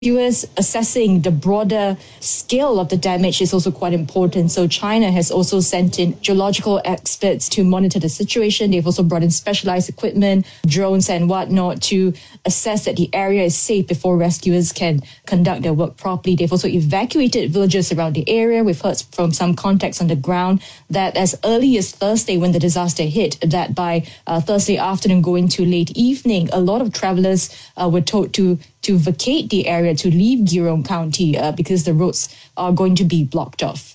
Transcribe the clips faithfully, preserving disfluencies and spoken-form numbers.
U S assessing the broader scale of the damage is also quite important. So China has also sent in geological experts to monitor the situation. They've also brought in specialized equipment, drones and whatnot to assess that the area is safe before rescuers can conduct their work properly. They've also evacuated villages around the area. We've heard from some contacts on the ground that as early as Thursday when the disaster hit, that by uh, Thursday afternoon going to late evening, a lot of travelers uh, were told to to vacate the area, to leave Gyeong County uh, because the roads are going to be blocked off.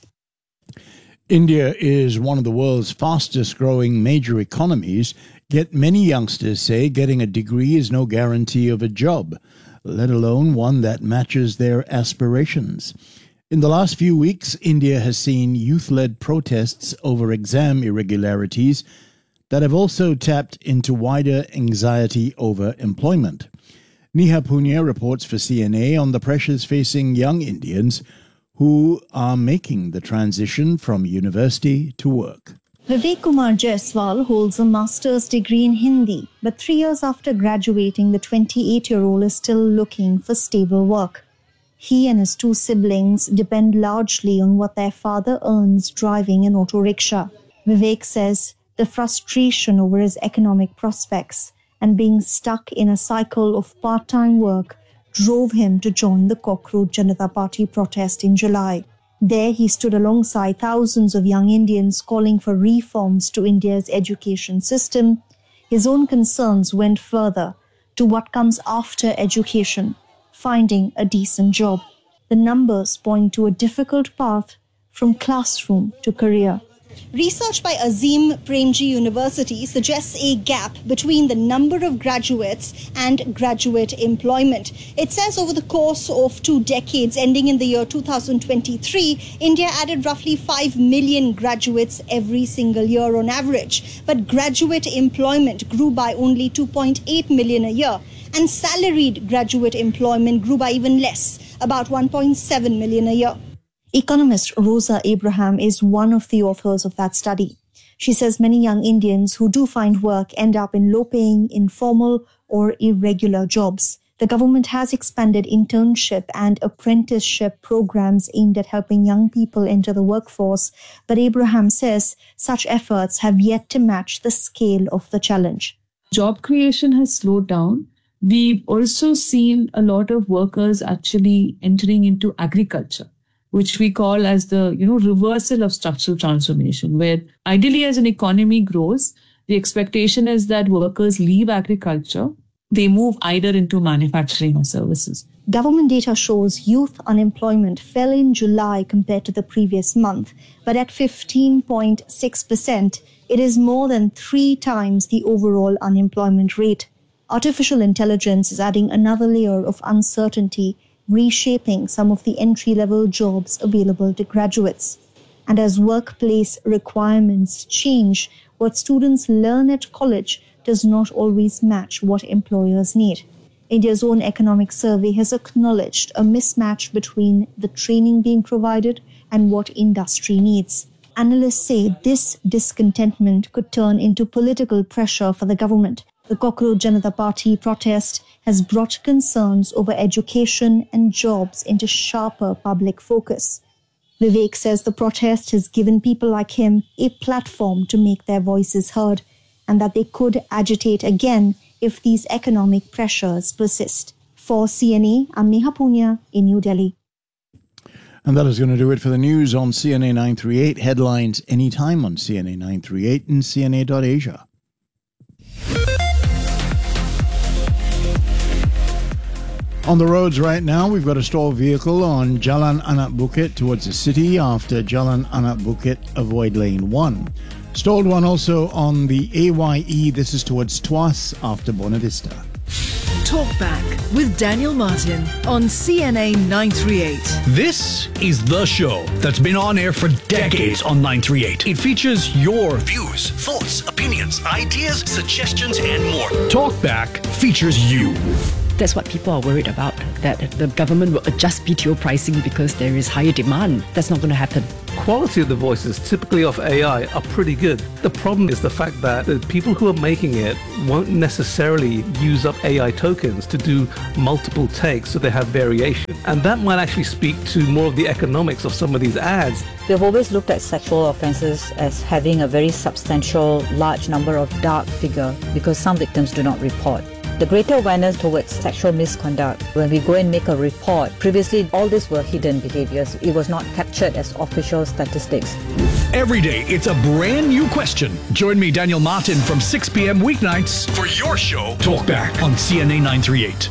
India is one of the world's fastest growing major economies, yet many youngsters say getting a degree is no guarantee of a job, let alone one that matches their aspirations. In the last few weeks, India has seen youth-led protests over exam irregularities that have also tapped into wider anxiety over employment. Neha Punya reports for C N A on the pressures facing young Indians who are making the transition from university to work. Vivek Kumar Jaiswal holds a master's degree in Hindi, but three years after graduating, the twenty-eight-year-old is still looking for stable work. He and his two siblings depend largely on what their father earns driving an auto rickshaw. Vivek says the frustration over his economic prospects and being stuck in a cycle of part-time work drove him to join the Cockroach Janata Party protest in July. There he stood alongside thousands of young Indians calling for reforms to India's education system. His own concerns went further to what comes after education, finding a decent job. The numbers point to a difficult path from classroom to career. Research by Azim Premji University suggests a gap between the number of graduates and graduate employment. It says over the course of two decades, ending in the year two thousand twenty-three, India added roughly five million graduates every single year on average. But graduate employment grew by only two point eight million a year, and salaried graduate employment grew by even less, about one point seven million a year. Economist Rosa Abraham is one of the authors of that study. She says many young Indians who do find work end up in low-paying, informal or irregular jobs. The government has expanded internship and apprenticeship programs aimed at helping young people enter the workforce, but Abraham says such efforts have yet to match the scale of the challenge. Job creation has slowed down. We've also seen a lot of workers actually entering into agriculture, which we call as the, you know, reversal of structural transformation, where ideally as an economy grows, the expectation is that workers leave agriculture, they move either into manufacturing or services. Government data shows youth unemployment fell in July compared to the previous month, but at fifteen point six percent, it is more than three times the overall unemployment rate. Artificial intelligence is adding another layer of uncertainty, reshaping some of the entry-level jobs available to graduates. And as workplace requirements change, what students learn at college does not always match what employers need. India's own economic survey has acknowledged a mismatch between the training being provided and what industry needs. Analysts say this discontentment could turn into political pressure for the government. The Cockroach Janata Party protest has brought concerns over education and jobs into sharper public focus. Vivek says the protest has given people like him a platform to make their voices heard, and that they could agitate again if these economic pressures persist. For C N A, I'm Neha Punya in New Delhi. And that is going to do it for the news on C N A nine thirty-eight. Headlines anytime on C N A nine thirty-eight and C N A dot Asia. On the roads right now, we've got a stalled vehicle on Jalan Anak Bukit towards the city after Jalan Anak Bukit avoid lane one. Stalled one also on the A Y E, this is towards Tuas after Bonavista. Talkback with Daniel Martin on C N A nine thirty-eight. This is the show that's been on air for decades on nine thirty-eight. It features your views, thoughts, opinions, ideas, suggestions, and more. Talkback features you. That's what people are worried about, that the government will adjust B T O pricing because there is higher demand. That's not going to happen. Quality of the voices, typically of A I, are pretty good. The problem is the fact that the people who are making it won't necessarily use up A I tokens to do multiple takes, so they have variation. And that might actually speak to more of the economics of some of these ads. We've always looked at sexual offences as having a very substantial, large number of dark figure because some victims do not report. The greater awareness towards sexual misconduct, when we go and make a report, previously all these were hidden behaviours. It was not captured as official statistics. Every day, it's a brand new question. Join me, Daniel Martin, from six p.m. weeknights for your show, Talk Back, on C N A nine thirty-eight.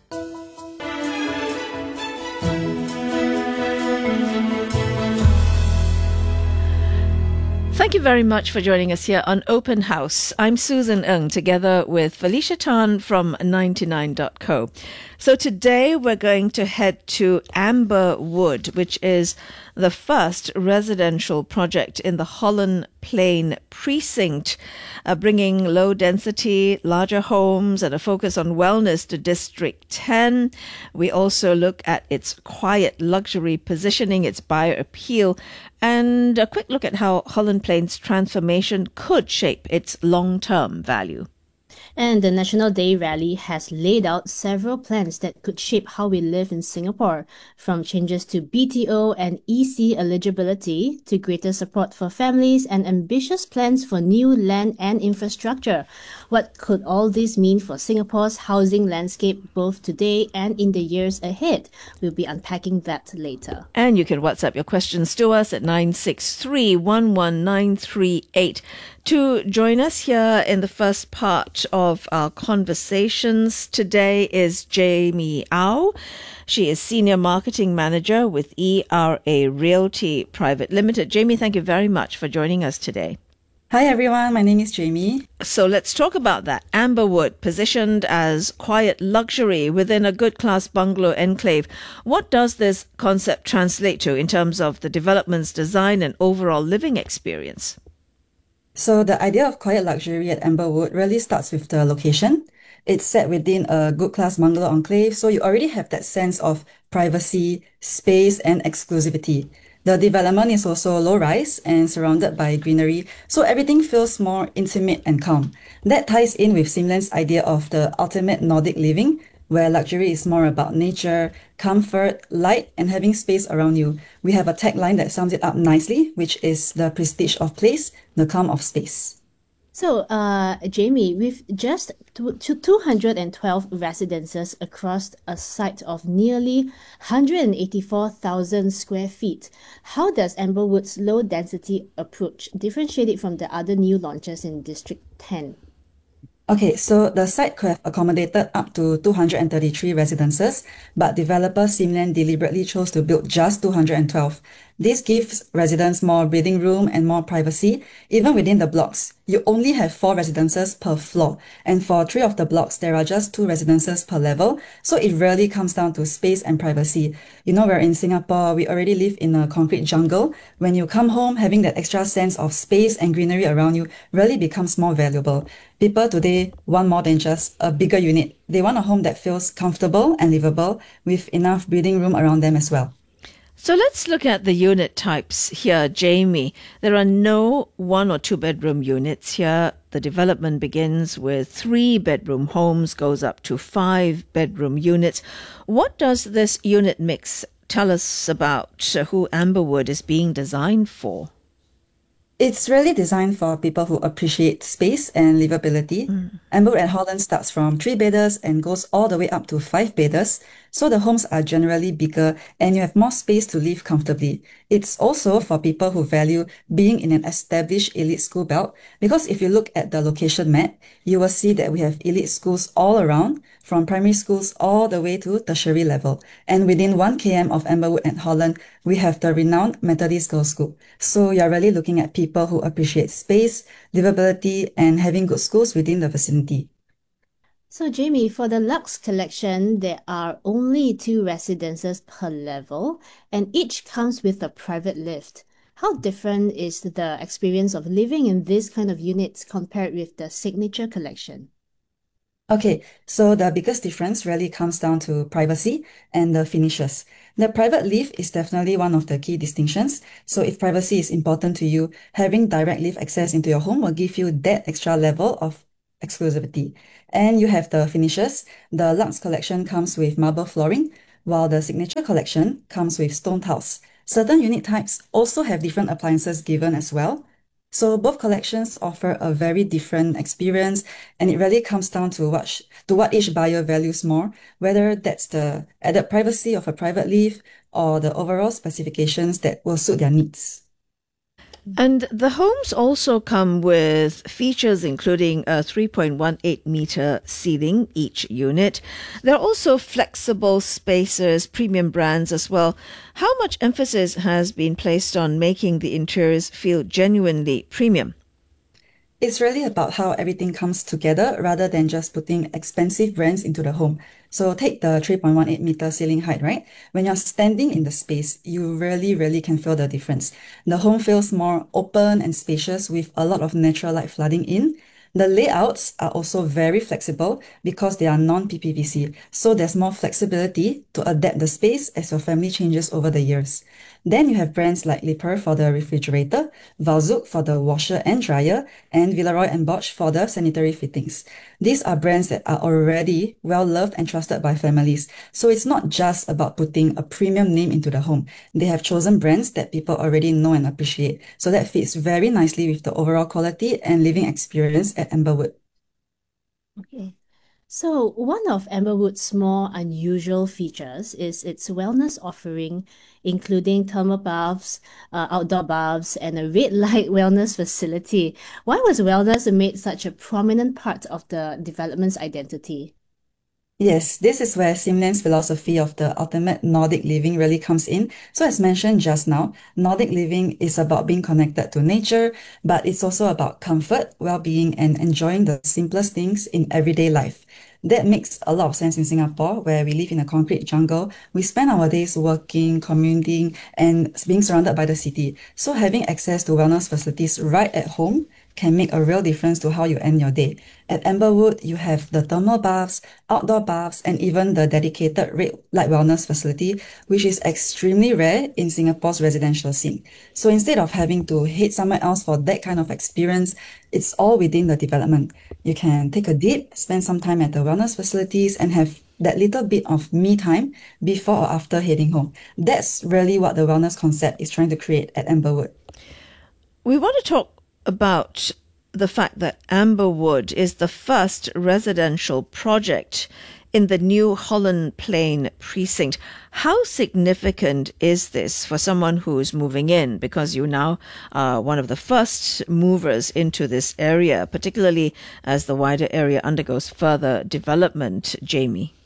Thank you very much for joining us here on Open House. I'm Susan Ng, together with Felicia Tan from ninety-nine dot co. So today we're going to head to Amber Wood, which is the first residential project in the Holland Plain precinct, uh, bringing low density, larger homes and a focus on wellness to District ten. We also look at its quiet luxury positioning, its buyer appeal, and a quick look at how Holland Plain's transformation could shape its long-term value. And the National Day Rally has laid out several plans that could shape how we live in Singapore, from changes to B T O and E C eligibility to greater support for families and ambitious plans for new land and infrastructure. What could all this mean for Singapore's housing landscape both today and in the years ahead? We'll be unpacking that later. And you can WhatsApp your questions to us at nine six three, one one nine three eight. To join us here in the first part of our conversations today is Jamie Au. She is Senior Marketing Manager with E R A Realty Private Limited. Jamie, thank you very much for joining us today. Hi everyone, my name is Jamie. So let's talk about that. Amber Wood, positioned as quiet luxury within a good class bungalow enclave. What does this concept translate to in terms of the development's design and overall living experience? So the idea of quiet luxury at Amber Wood really starts with the location. It's set within a good class bungalow enclave, so you already have that sense of privacy, space and exclusivity. The development is also low-rise and surrounded by greenery, so everything feels more intimate and calm. That ties in with Simland's idea of the ultimate Nordic living, where luxury is more about nature, comfort, light, and having space around you. We have a tagline that sums it up nicely, which is the prestige of place, the calm of space. So, uh, Jamie, with just two hundred twelve residences across a site of nearly one hundred eighty-four thousand square feet, how does Amber Wood's low-density approach differentiate it from the other new launches in District ten? Okay, so the site could have accommodated up to two hundred thirty-three residences, but developer Simland deliberately chose to build just two hundred twelve. This gives residents more breathing room and more privacy. Even within the blocks, you only have four residences per floor, and for three of the blocks, there are just two residences per level, so it really comes down to space and privacy. You know, we're in Singapore, we already live in a concrete jungle. When you come home, having that extra sense of space and greenery around you really becomes more valuable. People today want more than just a bigger unit. They want a home that feels comfortable and livable with enough breathing room around them as well. So let's look at the unit types here, Jamie. There are no one or two bedroom units here. The development begins with three bedroom homes, goes up to five bedroom units. What does this unit mix tell us about who Amber Wood is being designed for? It's really designed for people who appreciate space and livability. Mm. Amber Wood at Holland starts from three bedders and goes all the way up to five bedders. So the homes are generally bigger and you have more space to live comfortably. It's also for people who value being in an established elite school belt, because if you look at the location map, you will see that we have elite schools all around, from primary schools all the way to tertiary level. And within one kilometer of Amber Wood at Holland, we have the renowned Methodist Girls' School. So you're really looking at people who appreciate space, livability, and having good schools within the vicinity. So, Jamie, for the Luxe collection, there are only two residences per level, and each comes with a private lift. How different is the experience of living in this kind of units compared with the Signature collection? Okay, so the biggest difference really comes down to privacy and the finishes. The private lift is definitely one of the key distinctions. So if privacy is important to you, having direct lift access into your home will give you that extra level of exclusivity. And you have the finishes. The Luxe collection comes with marble flooring, while the Signature collection comes with stone tiles. Certain unit types also have different appliances given as well. So both collections offer a very different experience, and it really comes down to what sh- to what each buyer values more, whether that's the added privacy of a private lift or the overall specifications that will suit their needs. And the homes also come with features including a three point one eight meter ceiling each unit. There are also flexible spaces, premium brands as well. How much emphasis has been placed on making the interiors feel genuinely premium? It's really about how everything comes together rather than just putting expensive brands into the home. So take the three point one eight meter ceiling height, right? When you're standing in the space, you really, really can feel the difference. The home feels more open and spacious with a lot of natural light flooding in. The layouts are also very flexible because they are non-P P V C, so there's more flexibility to adapt the space as your family changes over the years. Then you have brands like Lippert for the refrigerator, Valzook for the washer and dryer, and Villeroy and Bosch for the sanitary fittings. These are brands that are already well loved and trusted by families, so it's not just about putting a premium name into the home. They have chosen brands that people already know and appreciate, so that fits very nicely with the overall quality and living experience at Amberwood. Okay. So, one of Amberwood's more unusual features is its wellness offering, including thermal baths, uh, outdoor baths, and a red light wellness facility. Why was wellness made such a prominent part of the development's identity? Yes, this is where Simland's philosophy of the ultimate Nordic living really comes in. So as mentioned just now, Nordic living is about being connected to nature, but it's also about comfort, well-being, and enjoying the simplest things in everyday life. That makes a lot of sense in Singapore, where we live in a concrete jungle. We spend our days working, commuting, and being surrounded by the city. So having access to wellness facilities right at home can make a real difference to how you end your day. At Amberwood, you have the thermal baths, outdoor baths, and even the dedicated red light wellness facility, which is extremely rare in Singapore's residential scene. So instead of having to head somewhere else for that kind of experience, it's all within the development. You can take a dip, spend some time at the wellness facilities, and have that little bit of me time before or after heading home. That's really what the wellness concept is trying to create at Amberwood. We want to talk about the fact that Amberwood is the first residential project in the new Holland Plain precinct. How significant is this for someone who is moving in? Because you now are one of the first movers into this area, particularly as the wider area undergoes further development, Jamie.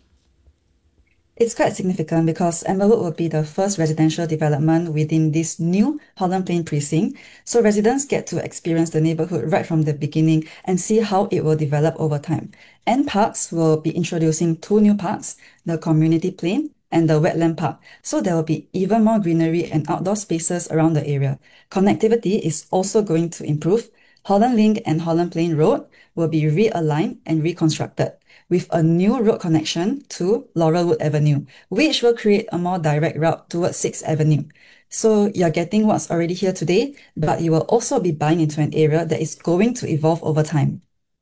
It's quite significant because Amberwood will be the first residential development within this new Holland Plain precinct, so residents get to experience the neighborhood right from the beginning and see how it will develop over time. And Parks will be introducing two new parks, the Community Plain and the Wetland Park, so there will be even more greenery and outdoor spaces around the area. Connectivity is also going to improve. Holland Link and Holland Plain Road will be realigned and reconstructed, with a new road connection to Laurelwood Avenue, which will create a more direct route towards sixth Avenue. So you're getting what's already here today, but you will also be buying into an area that is going to evolve over time.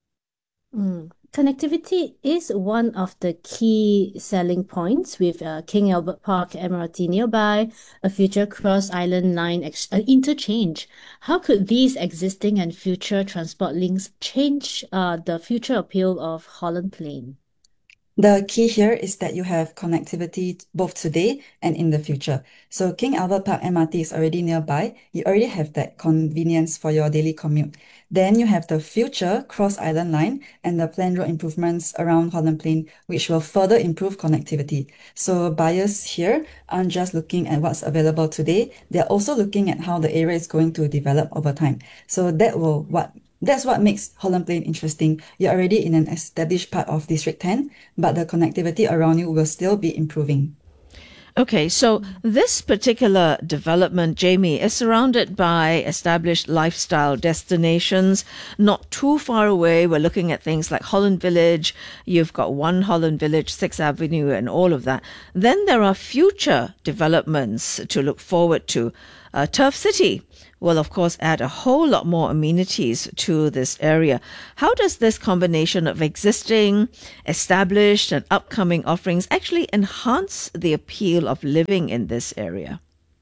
Mm. Connectivity is one of the key selling points with uh, King Albert Park Admiralty nearby, a future cross-island line ex- uh, interchange. How could these existing and future transport links change uh, the future appeal of Holland Plain? The key here is that you have connectivity both today and in the future. So King Albert Park M R T is already nearby. You already have that convenience for your daily commute. Then you have the future Cross Island line and the planned road improvements around Holland Plain, which will further improve connectivity. So buyers here aren't just looking at what's available today, they're also looking at how the area is going to develop over time. So that will what That's what makes Holland Plain interesting. You're already in an established part of District ten, but the connectivity around you will still be improving. Okay, so this particular development, Jamie, is surrounded by established lifestyle destinations. Not too far away, we're looking at things like Holland Village. You've got One Holland Village, Sixth Avenue, and all of that. Then there are future developments to look forward to. Uh, Turf City will, of course, add a whole lot more amenities to this area. How does this combination of existing, established, and upcoming offerings actually enhance the appeal of living in this area?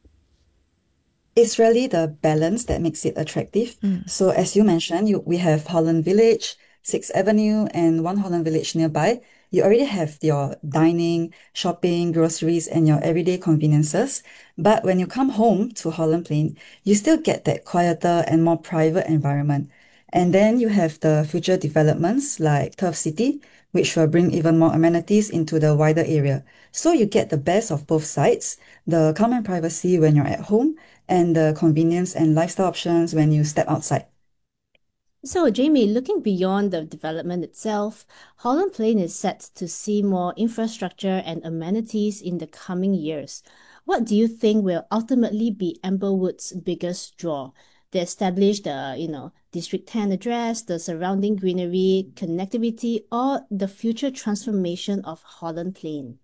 It's really the balance that makes it attractive. Mm. So as you mentioned, you, we have Holland Village, Sixth Avenue, and One Holland Village nearby. You already have your dining, shopping, groceries, and your everyday conveniences. But when you come home to Holland Plain, you still get that quieter and more private environment. And then you have the future developments like Turf City, which will bring even more amenities into the wider area. So you get the best of both sides, the calm and privacy when you're at home, and the convenience and lifestyle options when you step outside. So, Jamie, looking beyond the development itself, Holland Plain is set to see more infrastructure and amenities in the coming years. What do you think will ultimately be Amberwood's biggest draw? The established, uh, you know, District ten address, the surrounding greenery, connectivity, or the future transformation of Holland Plain?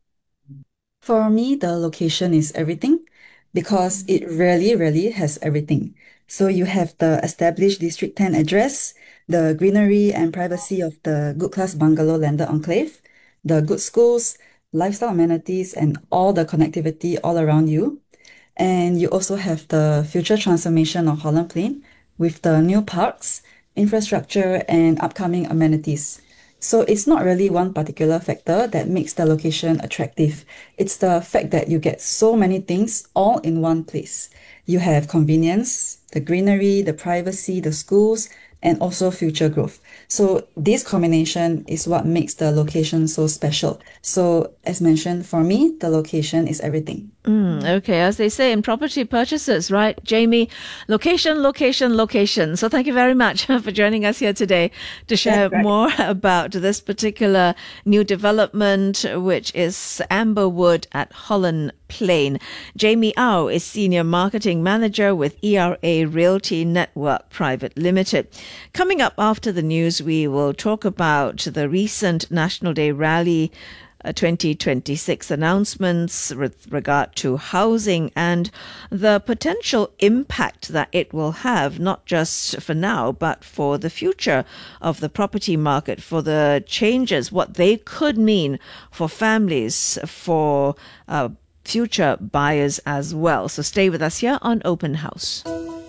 For me, the location is everything because it really, really has everything. So you have the established District ten address, the greenery and privacy of the Good Class Bungalow Landed Enclave, the good schools, lifestyle amenities, and all the connectivity all around you. And you also have the future transformation of Holland Plain with the new parks, infrastructure, and upcoming amenities. So it's not really one particular factor that makes the location attractive. It's the fact that you get so many things all in one place. You have convenience, the greenery, the privacy, the schools, and also future growth. So this combination is what makes the location so special. So as mentioned, for me, the location is everything. Mm, okay, as they say in property purchases, right, Jamie? Location, location, location. So thank you very much for joining us here today to share right. more about this particular new development, which is Amberwood at Holland Plain. Jamie Au is Senior Marketing Manager with E R A Realty Network Private Limited. Coming up after the news, we will talk about the recent National Day Rally Uh, twenty twenty-six announcements with regard to housing and the potential impact that it will have, not just for now, but for the future of the property market, for the changes, what they could mean for families, for uh, future buyers as well. So stay with us here on Open House.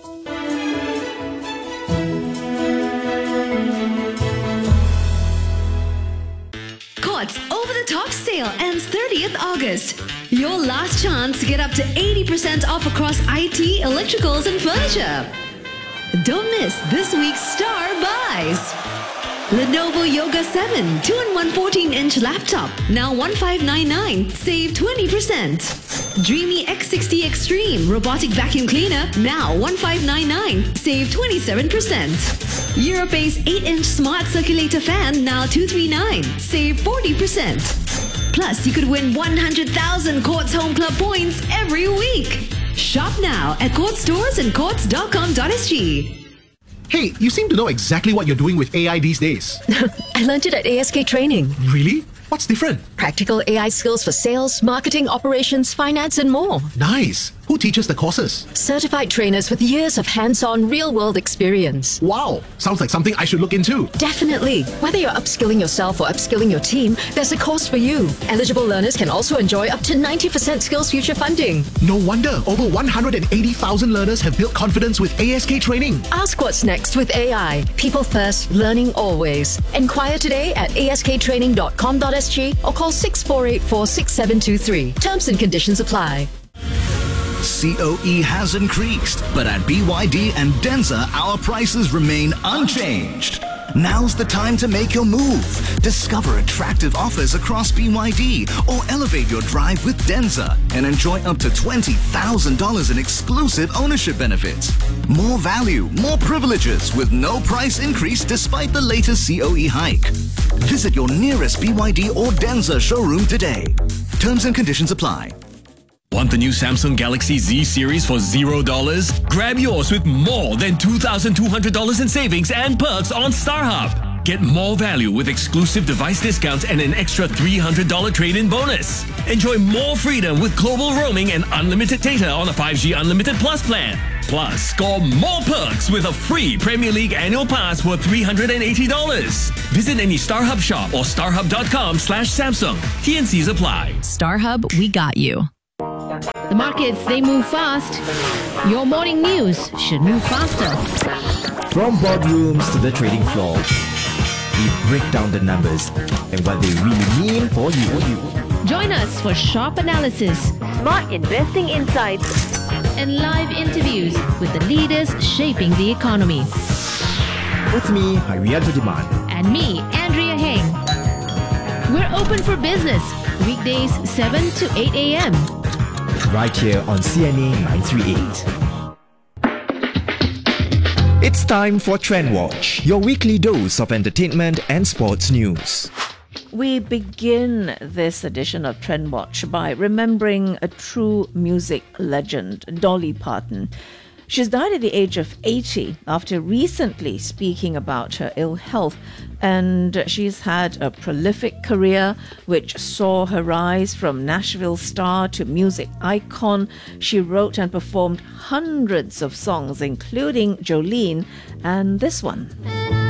Courts Over the Top sale ends thirtieth August. Your last chance to get up to eighty percent off across I T, electricals, and furniture. Don't miss this week's star buys. Lenovo Yoga seven two in one fourteen-inch laptop, now one five nine nine, save twenty percent. Dreamy X sixty Extreme robotic vacuum cleaner, now one five nine nine, save twenty-seven percent. Europace eight-inch smart circulator fan, now two three nine, save forty percent. Plus, you could win one hundred thousand Courts Home Club points every week. Shop now at Courts stores and courts dot com dot s g. Hey, you seem to know exactly what you're doing with A I these days. I learned it at A S K Training. Really? What's different? Practical A I skills for sales, marketing, operations, finance, and more. Nice. Who teaches the courses? Certified trainers with years of hands-on, real-world experience. Wow. Sounds like something I should look into. Definitely. Whether you're upskilling yourself or upskilling your team, there's a course for you. Eligible learners can also enjoy up to ninety percent SkillsFuture funding. No wonder over one hundred eighty thousand learners have built confidence with A S K Training. Ask what's next with A I. People first, learning always. Enquire today at A S K training dot com dot s g or call six four eight four, six seven two three. Terms and conditions apply. C O E has increased, but at B Y D and Denza, our prices remain unchanged. Now's the time to make your move. Discover attractive offers across B Y D or elevate your drive with Denza and enjoy up to twenty thousand dollars in exclusive ownership benefits. More value, more privileges with no price increase despite the latest C O E hike. Visit your nearest B Y D or Denza showroom today. Terms and conditions apply. Want the new Samsung Galaxy Z series for zero dollars? Grab yours with more than two thousand two hundred dollars in savings and perks on StarHub. Get more value with exclusive device discounts and an extra three hundred dollars trade-in bonus. Enjoy more freedom with global roaming and unlimited data on a five G Unlimited Plus plan. Plus, score more perks with a free Premier League annual pass worth three hundred eighty dollars. Visit any StarHub shop or starhub.com slash Samsung. T N Cs apply. StarHub, we got you. The markets, they move fast. Your morning news should move faster. From boardrooms to the trading floor, we break down the numbers and what they really mean for you. Join us for sharp analysis, smart investing insights, and live interviews with the leaders shaping the economy. With me, Harianto Diman. And me, Andrea Heng. We're open for business, weekdays seven to eight a.m. right here on C N A nine thirty-eight. It's time for Trend Watch, your weekly dose of entertainment and sports news. We begin this edition of Trend Watch by remembering a true music legend, Dolly Parton. She's died at the age of eighty after recently speaking about her ill health, and she's had a prolific career which saw her rise from Nashville star to music icon. She wrote and performed hundreds of songs, including Jolene and this one.